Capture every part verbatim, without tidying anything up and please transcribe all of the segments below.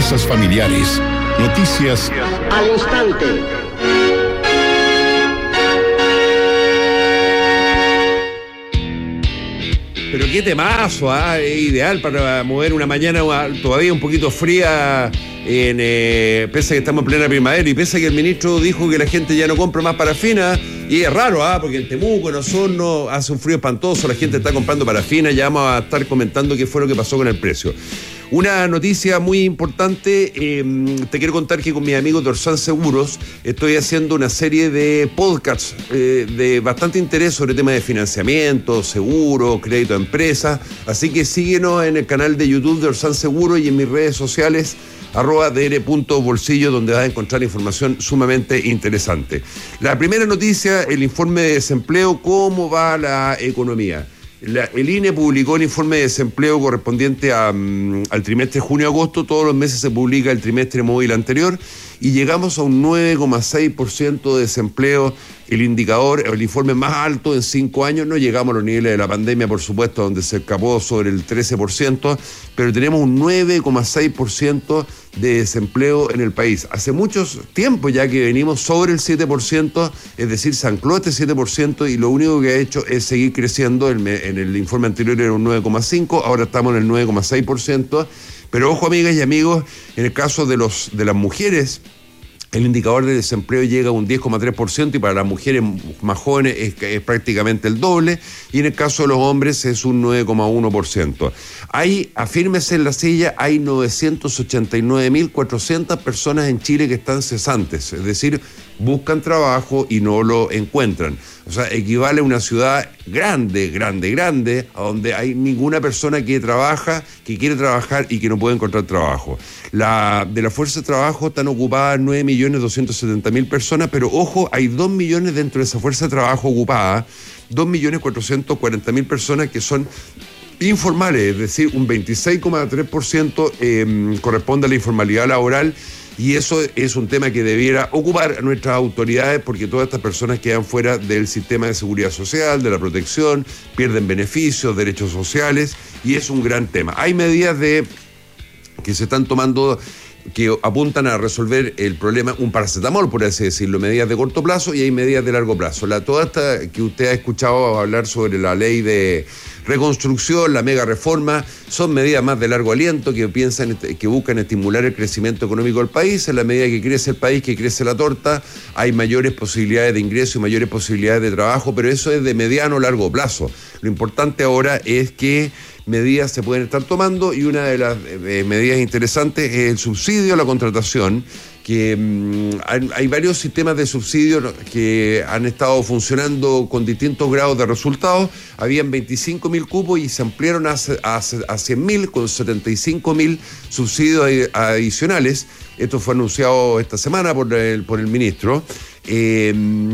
empresas familiares. Noticias al instante. Pero qué temazo, ¿ah? Es ideal para mover una mañana todavía un poquito fría, en, eh, pese a que estamos en plena primavera y pese a que el ministro dijo que la gente ya no compra más parafina, y es raro, ¿ah? Porque en Temuco, en Osorno, hace un frío espantoso, la gente está comprando parafina, ya vamos a estar comentando qué fue lo que pasó con el precio. Una noticia muy importante, eh, te quiero contar que con mis amigos de Orsan Seguros estoy haciendo una serie de podcasts eh, de bastante interés sobre temas de financiamiento, seguro, crédito a empresas, así que síguenos en el canal de YouTube de Orsan Seguros y en mis redes sociales arroba dr.bolsillo, donde vas a encontrar información sumamente interesante. La primera noticia, el informe de desempleo, ¿cómo va la economía? La, el I N E publicó el informe de desempleo correspondiente a, um, al trimestre junio-agosto. Todos los meses se publica el trimestre móvil anterior y llegamos a un nueve coma seis por ciento de desempleo, el indicador, el informe más alto en cinco años. No llegamos a los niveles de la pandemia, por supuesto, donde se escapó sobre el trece por ciento, pero tenemos un nueve coma seis por ciento de desempleo en el país. Hace mucho tiempo ya que venimos sobre el siete por ciento, es decir, se ancló este siete por ciento y lo único que ha hecho es seguir creciendo. En el informe anterior era un nueve coma cinco por ciento, ahora estamos en el nueve coma seis por ciento. Pero ojo, amigas y amigos, en el caso de, los, de las mujeres, el indicador de desempleo llega a un diez coma tres por ciento y para las mujeres más jóvenes es, es prácticamente el doble, y en el caso de los hombres es un nueve coma uno por ciento. Hay, afírmese en la silla, hay novecientos ochenta y nueve mil cuatrocientas personas en Chile que están cesantes, es decir, buscan trabajo y no lo encuentran. O sea, equivale a una ciudad grande, grande, grande, a donde hay ninguna persona que trabaja, que quiere trabajar y que no puede encontrar trabajo. La, de la fuerza de trabajo están ocupadas nueve millones doscientos setenta mil personas, pero ojo, hay dos millones dentro de esa fuerza de trabajo ocupada, dos millones cuatrocientos cuarenta mil personas que son informales, es decir, un veintiséis coma tres por ciento eh, corresponde a la informalidad laboral. Y eso es un tema que debiera ocupar a nuestras autoridades, porque todas estas personas quedan fuera del sistema de seguridad social, de la protección, pierden beneficios, derechos sociales, y es un gran tema. Hay medidas de que se están tomando que apuntan a resolver el problema, un paracetamol, por así decirlo, medidas de corto plazo, y hay medidas de largo plazo. La, toda esta que usted ha escuchado hablar sobre la ley de reconstrucción, la mega reforma, son medidas más de largo aliento que piensan, que buscan estimular el crecimiento económico del país. En la medida que crece el país, que crece la torta, hay mayores posibilidades de ingreso y mayores posibilidades de trabajo, pero eso es de mediano o largo plazo. Lo importante ahora es que medidas se pueden estar tomando, y una de las eh, medidas interesantes es el subsidio a la contratación, que mmm, hay, hay varios sistemas de subsidio que han estado funcionando con distintos grados de resultados. Habían veinticinco mil cupos y se ampliaron a, a, a cien mil, con setenta y cinco mil subsidios adicionales. Esto fue anunciado esta semana por el, por el ministro. Eh,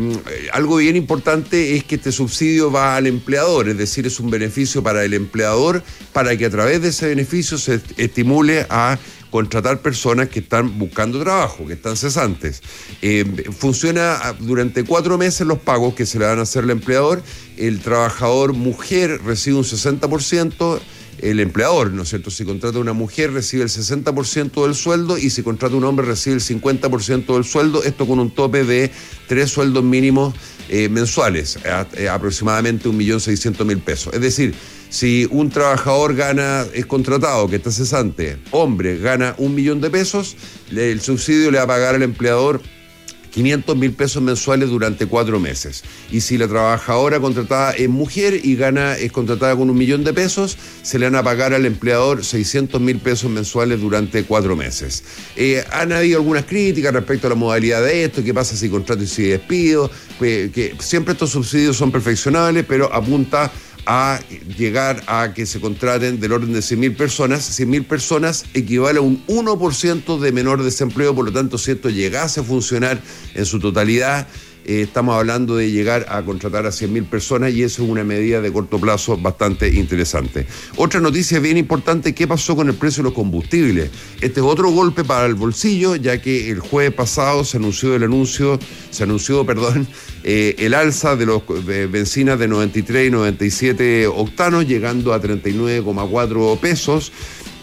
algo bien importante es que este subsidio va al empleador, es decir, es un beneficio para el empleador, para que a través de ese beneficio se estimule a contratar personas que están buscando trabajo, que están cesantes. Eh, funciona durante cuatro meses los pagos que se le van a hacer al empleador. El trabajador mujer recibe un sesenta por ciento, el empleador, ¿no es cierto? Si contrata a una mujer recibe el sesenta por ciento del sueldo, y si contrata a un hombre recibe el cincuenta por ciento del sueldo, esto con un tope de tres sueldos mínimos eh, mensuales, a, a, aproximadamente un millón seiscientos mil pesos. Es decir, si un trabajador gana, es contratado, que está cesante, hombre, gana un millón de pesos, el subsidio le va a pagar al empleador quinientos mil pesos mensuales durante cuatro meses. Y si la trabajadora contratada es mujer y gana, es contratada con un millón de pesos, se le van a pagar al empleador seiscientos mil pesos mensuales durante cuatro meses. Eh, han habido algunas críticas respecto a la modalidad de esto, qué pasa si contrato y si despido, que, que siempre estos subsidios son perfeccionables, pero apunta a llegar a que se contraten del orden de cien mil personas. cien mil personas equivale a un uno por ciento de menor desempleo, por lo tanto, si esto llegase a funcionar en su totalidad, eh, estamos hablando de llegar a contratar a cien mil personas, y eso es una medida de corto plazo bastante interesante. Otra noticia bien importante: ¿qué pasó con el precio de los combustibles? Este es otro golpe para el bolsillo, ya que el jueves pasado se anunció el anuncio, se anunció, perdón, eh, el alza de los de bencinas de noventa y tres y noventa y siete octanos, llegando a treinta y nueve coma cuatro pesos.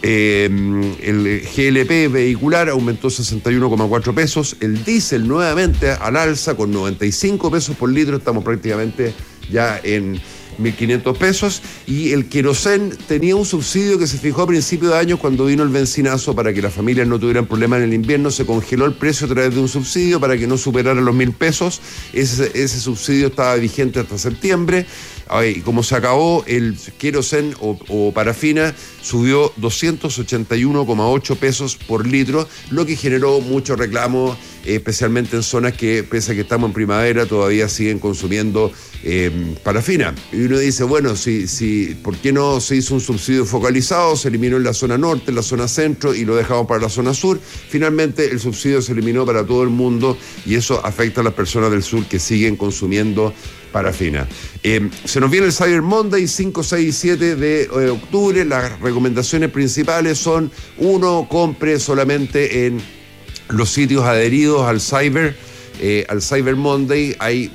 Eh, el G L P vehicular aumentó sesenta y uno coma cuatro pesos. El diésel nuevamente al alza con noventa y cinco pesos por litro. Estamos prácticamente ya en mil quinientos pesos, y el querosén tenía un subsidio que se fijó a principios de año cuando vino el bencinazo para que las familias no tuvieran problemas en el invierno. Se congeló el precio a través de un subsidio para que no superara los mil pesos. Ese, ese subsidio estaba vigente hasta septiembre. Y como se acabó, el querosén o, o parafina subió doscientos ochenta y uno coma ocho pesos por litro, lo que generó mucho reclamo, eh, especialmente en zonas que, pese a que estamos en primavera, todavía siguen consumiendo eh, parafina. Y uno dice, bueno, si, si, ¿por qué no se hizo un subsidio focalizado? Se eliminó en la zona norte, en la zona centro, y lo dejamos para la zona sur. Finalmente, el subsidio se eliminó para todo el mundo, y eso afecta a las personas del sur que siguen consumiendo parafina. Eh, se nos viene el Cyber Monday, cinco, seis y siete de eh, octubre. Las recomendaciones principales son: uno, compre solamente en los sitios adheridos al Cyber, eh, al Cyber Monday. Hay,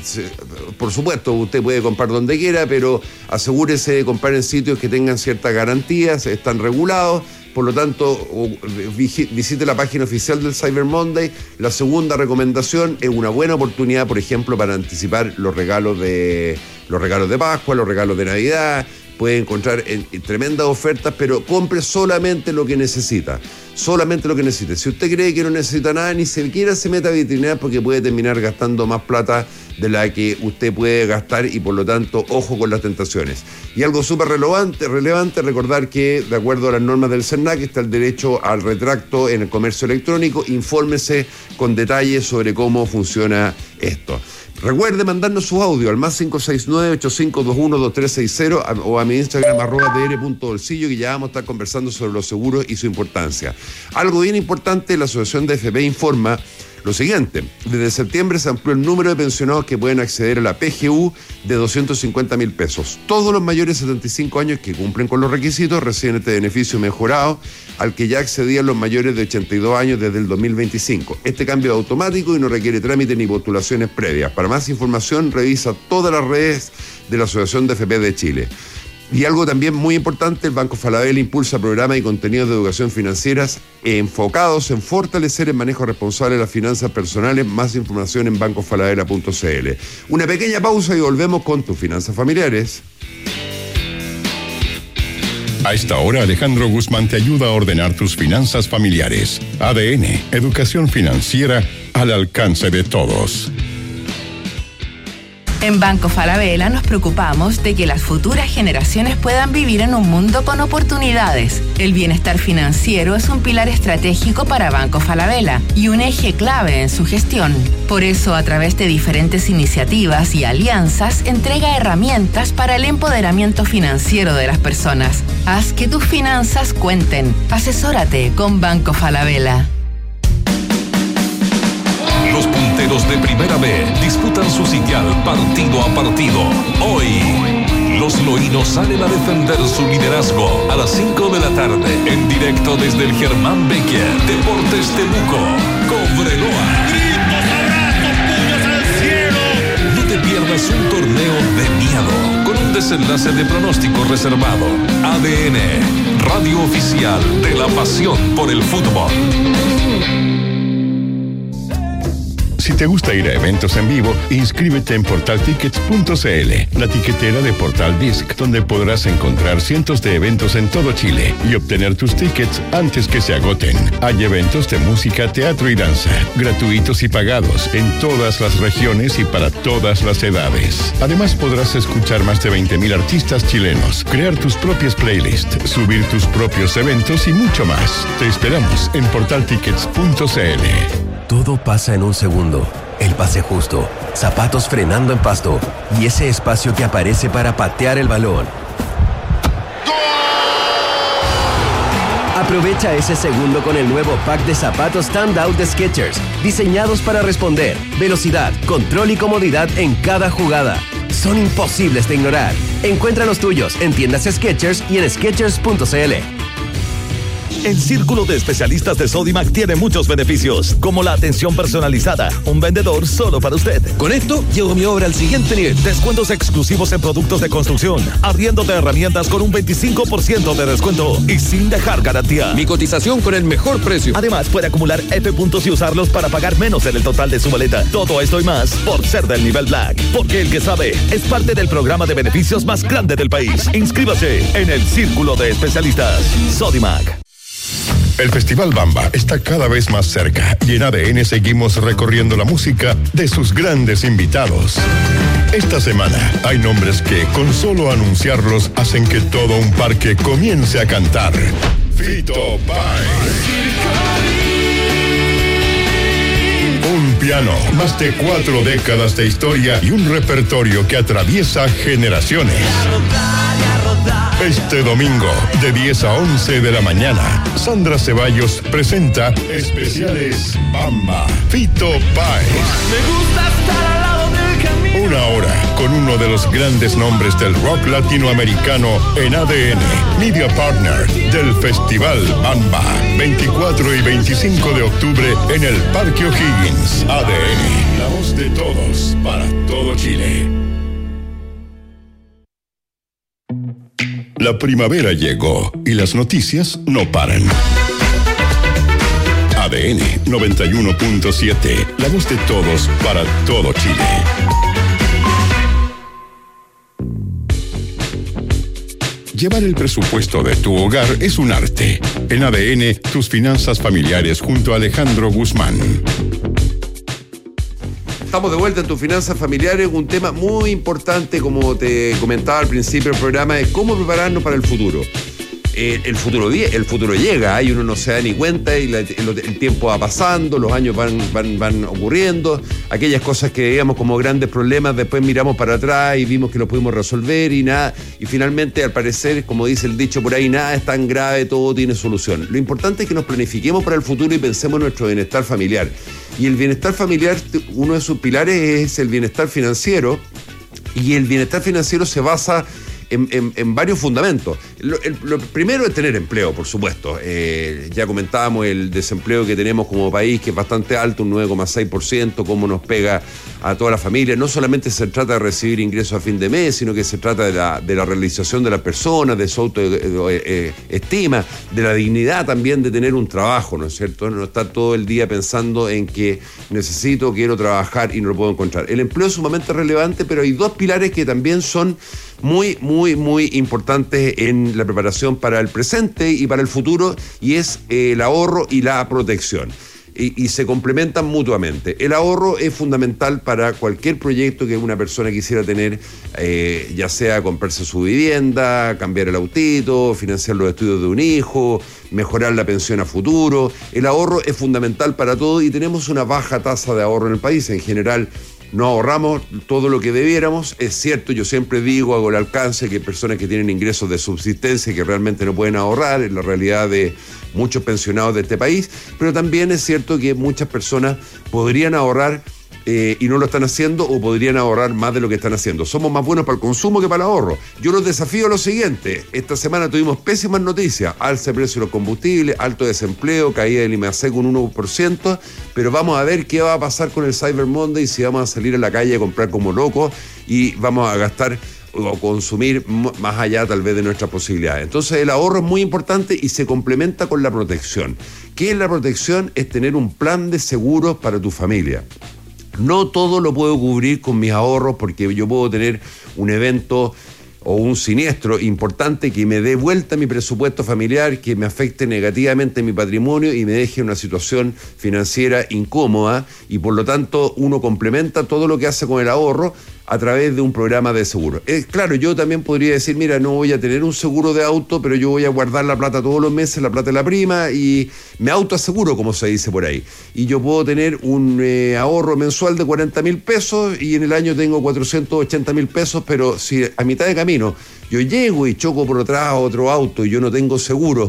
por supuesto, usted puede comprar donde quiera, pero asegúrese de comprar en sitios que tengan ciertas garantías, están regulados. Por lo tanto, visite la página oficial del Cyber Monday. La segunda recomendación es una buena oportunidad, por ejemplo, para anticipar los regalos de los regalos de Pascua, los regalos de Navidad. Puede encontrar en, en tremendas ofertas, pero compre solamente lo que necesita. Solamente lo que necesite. Si usted cree que no necesita nada, ni siquiera se meta a vitrinear, porque puede terminar gastando más plata de la que usted puede gastar, y por lo tanto, ojo con las tentaciones. Y algo súper relevante, relevante, recordar que, de acuerdo a las normas del CERNAC, está el derecho al retracto en el comercio electrónico. Infórmese con detalles sobre cómo funciona esto. Recuerde mandarnos su audio al más cinco seis nueve, ocho cinco dos uno, dos tres seis cero o a mi Instagram arroba tr punto bolsillo, que ya vamos a estar conversando sobre los seguros y su importancia. Algo bien importante, la Asociación de F P informa lo siguiente: desde septiembre se amplió el número de pensionados que pueden acceder a la P G U de doscientos cincuenta mil pesos. Todos los mayores de setenta y cinco años que cumplen con los requisitos reciben este beneficio mejorado, al que ya accedían los mayores de ochenta y dos años desde el dos mil veinticinco. Este cambio es automático y no requiere trámite ni postulaciones previas. Para más información, revisa todas las redes de la Asociación de F P de Chile. Y algo también muy importante, el Banco Falabella impulsa programas y contenidos de educación financieras enfocados en fortalecer el manejo responsable de las finanzas personales. Más información en banco falabella punto c l. Una pequeña pausa y volvemos con tus finanzas familiares. A esta hora, Alejandro Guzmán te ayuda a ordenar tus finanzas familiares. A D N, educación financiera al alcance de todos. En Banco Falabella nos preocupamos de que las futuras generaciones puedan vivir en un mundo con oportunidades. El bienestar financiero es un pilar estratégico para Banco Falabella y un eje clave en su gestión. Por eso, a través de diferentes iniciativas y alianzas, entrega herramientas para el empoderamiento financiero de las personas. Haz que tus finanzas cuenten. Asesórate con Banco Falabella. Los punteros de Primera B disputan su sitial partido a partido. Hoy, los loínos salen a defender su liderazgo a las cinco de la tarde, en directo desde el Germán Becker, Deportes Temuco, Cobreloa. ¡Gritos, abrazos, puños al cielo! No te pierdas un torneo de miedo, con un desenlace de pronóstico reservado. A D N, radio oficial de la pasión por el fútbol. Si te gusta ir a eventos en vivo, inscríbete en portal tickets punto c l, la tiquetera de Portal Disc, donde podrás encontrar cientos de eventos en todo Chile y obtener tus tickets antes que se agoten. Hay eventos de música, teatro y danza, gratuitos y pagados, en todas las regiones y para todas las edades. Además, podrás escuchar más de veinte mil artistas chilenos, crear tus propias playlists, subir tus propios eventos y mucho más. Te esperamos en portal tickets punto c l. Todo pasa en un segundo. El pase justo, zapatos frenando en pasto y ese espacio que aparece para patear el balón. Aprovecha ese segundo con el nuevo pack de zapatos Standout de Skechers, diseñados para responder, velocidad, control y comodidad en cada jugada. Son imposibles de ignorar. Encuentra los tuyos en tiendas Skechers y en skechers punto c l. El círculo de especialistas de Sodimac tiene muchos beneficios, como la atención personalizada, un vendedor solo para usted. Con esto, llevo mi obra al siguiente nivel. Descuentos exclusivos en productos de construcción, arriendo de herramientas con un veinticinco por ciento de descuento y sin dejar garantía. Mi cotización con el mejor precio. Además, puede acumular F puntos y usarlos para pagar menos en el total de su boleta. Todo esto y más por ser del nivel Black. Porque el que sabe es parte del programa de beneficios más grande del país. Inscríbase en el círculo de especialistas Sodimac. El Festival Bamba está cada vez más cerca y en A D N seguimos recorriendo la música de sus grandes invitados. Esta semana hay nombres que con solo anunciarlos hacen que todo un parque comience a cantar. Fito Páez. Un piano, más de cuatro décadas de historia y un repertorio que atraviesa generaciones. Este domingo, de diez a once de la mañana, Sandra Ceballos presenta Especiales Bamba, Fito Páez. Me gusta estar al lado del camino. Una hora con uno de los grandes nombres del rock latinoamericano en A D N, Media Partner del Festival Bamba, veinticuatro y veinticinco de octubre en el Parque O'Higgins. A D N, la voz de todos para todo Chile. La primavera llegó y las noticias no paran. A D N noventa y uno punto siete, la voz de todos para todo Chile. Llevar el presupuesto de tu hogar es un arte. En A D N, tus finanzas familiares junto a Alejandro Guzmán. Estamos de vuelta en tus finanzas familiares, un tema muy importante, como te comentaba al principio del programa, es cómo prepararnos para el futuro. Eh, el futuro el futuro llega y uno no se da ni cuenta y la, el, el tiempo va pasando, los años van, van, van ocurriendo, aquellas cosas que veíamos como grandes problemas, después miramos para atrás y vimos que lo pudimos resolver y nada, y finalmente al parecer, como dice el dicho por ahí, nada es tan grave, todo tiene solución. Lo importante es que nos planifiquemos para el futuro y pensemos en nuestro bienestar familiar. Y el bienestar familiar, uno de sus pilares es el bienestar financiero, y el bienestar financiero se basa En, en, en varios fundamentos. Lo, el, lo primero es tener empleo, por supuesto. Eh, ya comentábamos el desempleo que tenemos como país, que es bastante alto, un nueve coma seis por ciento, cómo nos pega a toda la familia. No solamente se trata de recibir ingresos a fin de mes, sino que se trata de la, de la realización de las personas, de su autoestima, de la dignidad también de tener un trabajo, ¿no es cierto? No estar todo el día pensando en que necesito, quiero trabajar y no lo puedo encontrar. El empleo es sumamente relevante, pero hay dos pilares que también son muy, muy, muy importantes en la preparación para el presente y para el futuro, y es eh, el ahorro y la protección. Y, y se complementan mutuamente. El ahorro es fundamental para cualquier proyecto que una persona quisiera tener, eh, ya sea comprarse su vivienda, cambiar el autito, financiar los estudios de un hijo, mejorar la pensión a futuro. El ahorro es fundamental para todo y tenemos una baja tasa de ahorro en el país. En general, no ahorramos todo lo que debiéramos. Es cierto, yo siempre digo, hago el alcance, que hay personas que tienen ingresos de subsistencia que realmente no pueden ahorrar, es la realidad de muchos pensionados de este país, pero también es cierto que muchas personas podrían ahorrar eh, y no lo están haciendo, o podrían ahorrar más de lo que están haciendo. Somos más buenos para el consumo que para el ahorro. Yo los desafío a lo siguiente: esta semana tuvimos pésimas noticias, alza de precio de los combustibles, alto desempleo, caída del I M A C con un uno por ciento, pero vamos a ver qué va a pasar con el Cyber Monday, si vamos a salir a la calle a comprar como locos y vamos a gastar o consumir más allá tal vez de nuestras posibilidades. Entonces el ahorro es muy importante y se complementa con la protección. ¿Qué es la protección? Es tener un plan de seguros para tu familia. No todo lo puedo cubrir con mis ahorros, porque yo puedo tener un evento o un siniestro importante que me dé vuelta mi presupuesto familiar, que me afecte negativamente mi patrimonio y me deje en una situación financiera incómoda, y por lo tanto uno complementa todo lo que hace con el ahorro a través de un programa de seguro. Eh, claro, yo también podría decir, mira, no voy a tener un seguro de auto, pero yo voy a guardar la plata todos los meses, la plata de la prima, y me autoaseguro, como se dice por ahí. Y yo puedo tener un eh, ahorro mensual de cuarenta mil pesos y en el año tengo cuatrocientos ochenta mil pesos, pero si a mitad de camino yo llego y choco por atrás a otro auto y yo no tengo seguro,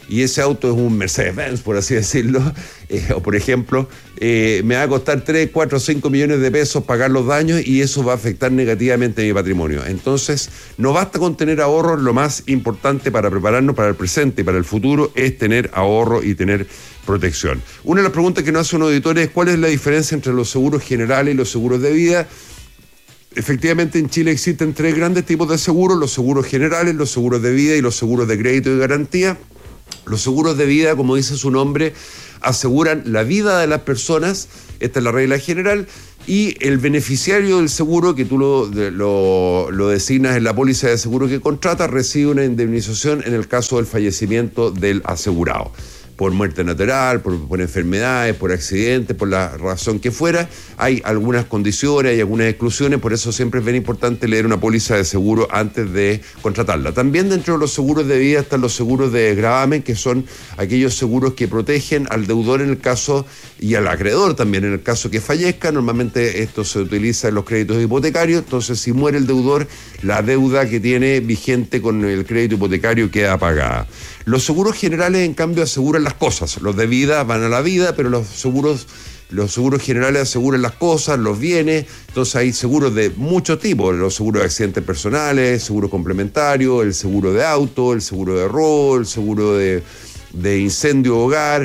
y ese auto es un Mercedes-Benz, por así decirlo, eh, o por ejemplo, eh, me va a costar tres, cuatro, cinco millones de pesos pagar los daños y eso va a afectar negativamente mi patrimonio. Entonces, no basta con tener ahorros, lo más importante para prepararnos para el presente y para el futuro es tener ahorro y tener protección. Una de las preguntas que nos hace un auditor es ¿cuál es la diferencia entre los seguros generales y los seguros de vida? Efectivamente, en Chile existen tres grandes tipos de seguros: los seguros generales, los seguros de vida y los seguros de crédito y garantía. Los seguros de vida, como dice su nombre, aseguran la vida de las personas, esta es la regla general, y el beneficiario del seguro, que tú lo, lo, lo designas en la póliza de seguro que contrata, recibe una indemnización en el caso del fallecimiento del asegurado. Por muerte natural, por, por enfermedades, por accidentes, por la razón que fuera. Hay algunas condiciones, hay algunas exclusiones, por eso siempre es bien importante leer una póliza de seguro antes de contratarla. También dentro de los seguros de vida están los seguros de gravamen, que son aquellos seguros que protegen al deudor en el caso, y al acreedor también en el caso que fallezca. Normalmente esto se utiliza en los créditos hipotecarios, entonces si muere el deudor, la deuda que tiene vigente con el crédito hipotecario queda pagada. Los seguros generales, en cambio, aseguran las cosas. Los de vida van a la vida, pero los seguros, los seguros generales aseguran las cosas, los bienes. Entonces hay seguros de muchos tipos: los seguros de accidentes personales, seguro complementario, el seguro de auto, el seguro de robo, el seguro de, de incendio hogar,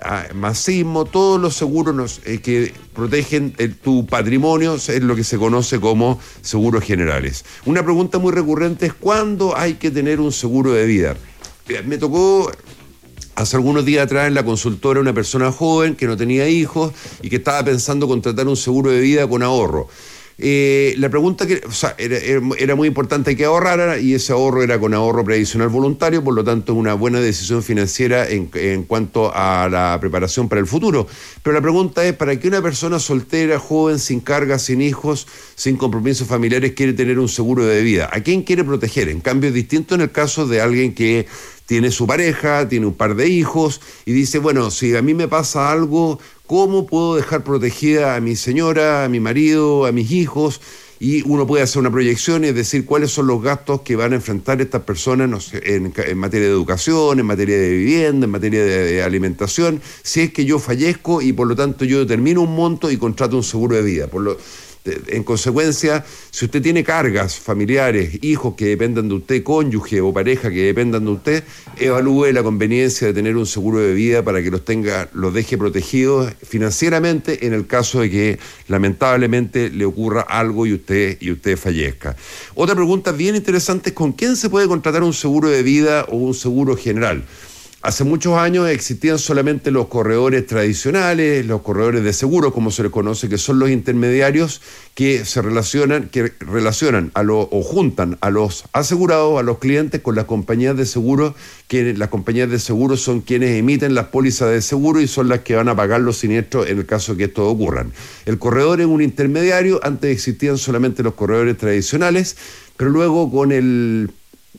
más sismo. Todos los seguros nos, eh, que protegen eh, tu patrimonio es lo que se conoce como seguros generales. Una pregunta muy recurrente es ¿cuándo hay que tener un seguro de vida? Me tocó hace algunos días atrás en la consultora una persona joven que no tenía hijos y que estaba pensando contratar un seguro de vida con ahorro. Eh, la pregunta que, o sea, era, era muy importante que ahorrara, y ese ahorro era con ahorro previsional voluntario, por lo tanto una buena decisión financiera en, en cuanto a la preparación para el futuro. Pero la pregunta es, ¿para qué una persona soltera, joven, sin cargas, sin hijos, sin compromisos familiares quiere tener un seguro de vida? ¿A quién quiere proteger? En cambio, es distinto en el caso de alguien que tiene su pareja, tiene un par de hijos y dice, bueno, si a mí me pasa algo, ¿cómo puedo dejar protegida a mi señora, a mi marido, a mis hijos? Y uno puede hacer una proyección y decir cuáles son los gastos que van a enfrentar estas personas, no sé, en, en materia de educación, en materia de vivienda, en materia de, de alimentación, si es que yo fallezco y por lo tanto yo determino un monto y contrato un seguro de vida. Por lo En consecuencia, si usted tiene cargas familiares, hijos que dependan de usted, cónyuge o pareja que dependan de usted, evalúe la conveniencia de tener un seguro de vida para que los tenga, los deje protegidos financieramente en el caso de que lamentablemente le ocurra algo y usted, y usted fallezca. Otra pregunta bien interesante es ¿con quién se puede contratar un seguro de vida o un seguro general? Hace muchos años existían solamente los corredores tradicionales, los corredores de seguros, como se les conoce, que son los intermediarios que se relacionan, que relacionan a lo, o juntan a los asegurados, a los clientes, con las compañías de seguros, que las compañías de seguros son quienes emiten las pólizas de seguro y son las que van a pagar los siniestros en el caso que esto ocurran. El corredor es un intermediario. Antes existían solamente los corredores tradicionales, pero luego con el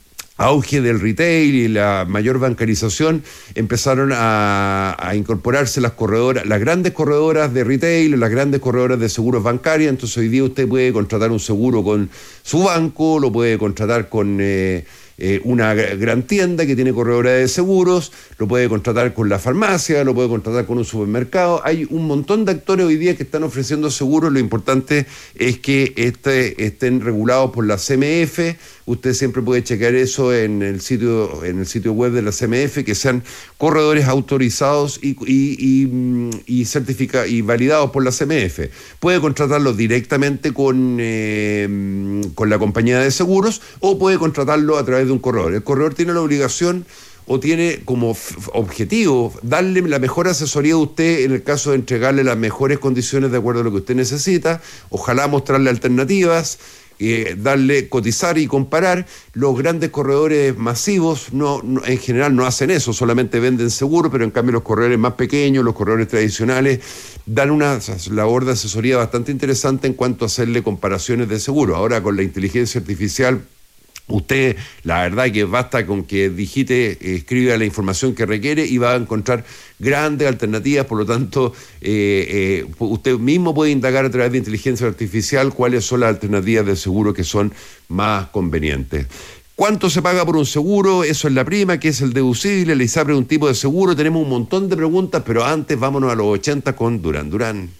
auge del retail y la mayor bancarización empezaron a, a incorporarse las corredoras, las grandes corredoras de retail, las grandes corredoras de seguros bancarias. Entonces hoy día usted puede contratar un seguro con su banco, lo puede contratar con eh, eh, una gran tienda que tiene corredora de seguros, lo puede contratar con la farmacia, lo puede contratar con un supermercado. Hay un montón de actores hoy día que están ofreciendo seguros. Lo importante es que este, estén regulados por la C M F. Usted siempre puede chequear eso en el sitio en el sitio web de la C M F, que sean corredores autorizados y, y, y, y, certifica, y validados por la C M F. Puede contratarlo directamente con, eh, con la compañía de seguros o puede contratarlo a través de un corredor. El corredor tiene la obligación o tiene como objetivo darle la mejor asesoría a usted en el caso de entregarle las mejores condiciones de acuerdo a lo que usted necesita, ojalá mostrarle alternativas, Eh, darle, cotizar y comparar. Los grandes corredores masivos no, no, en general no hacen eso, solamente venden seguro, pero en cambio los corredores más pequeños, los corredores tradicionales, dan una labor de asesoría bastante interesante en cuanto a hacerle comparaciones de seguro. Ahora con la inteligencia artificial, usted, la verdad que basta con que digite, eh, escriba la información que requiere y va a encontrar grandes alternativas. Por lo tanto, eh, eh, usted mismo puede indagar a través de inteligencia artificial cuáles son las alternativas de seguro que son más convenientes. ¿Cuánto se paga por un seguro? Eso es la prima, ¿qué es el deducible? ¿La ISAPRE es un tipo de seguro? Tenemos un montón de preguntas, pero antes vámonos a los ochenta con Durán Durán.